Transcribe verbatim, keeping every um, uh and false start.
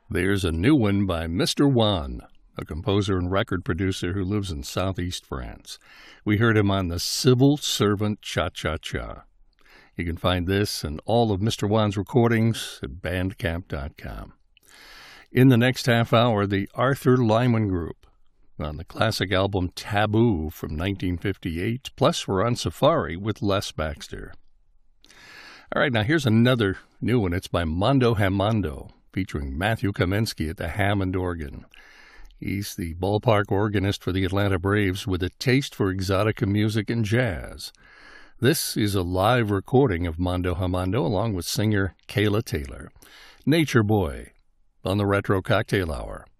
There's a new one by Mister Juan, a composer and record producer who lives in southeast France. We heard him on the Civil Servant Cha-Cha-Cha. You can find this and all of Mister Juan's recordings at bandcamp dot com. In the next half hour, the Arthur Lyman Group on the classic album Taboo from nineteen fifty-eight, plus we're on safari with Les Baxter. All right, now here's another new one. It's by Mondo Hammando, featuring Matthew Kamensky at the Hammond organ. He's the ballpark organist for the Atlanta Braves with a taste for exotica music and jazz. This is a live recording of Mondo Hammando along with singer Kayla Taylor. Nature Boy on the Retro Cocktail Hour.